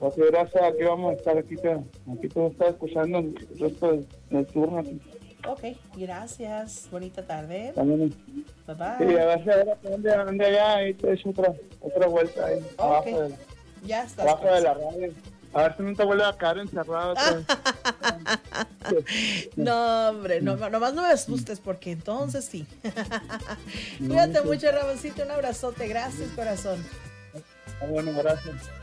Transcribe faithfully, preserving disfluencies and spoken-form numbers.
Ok, gracias, aquí vamos a estar, aquí te, aquí te voy a estar escuchando el resto del, del turno. Aquí. Ok, gracias. Bonita tarde. También, Bye sí, a bye. ver si ahora ande, ande allá y te echo otra, otra vuelta ahí, Ok, abajo, de, ya estás, abajo de la corazón. radio. A ver si no te vuelve a caer encerrado otra vez. No, hombre, no, nomás no me asustes porque entonces sí. Cuídate mucho, Ramoncito. Un abrazote. Gracias, corazón. Ah, bueno, gracias.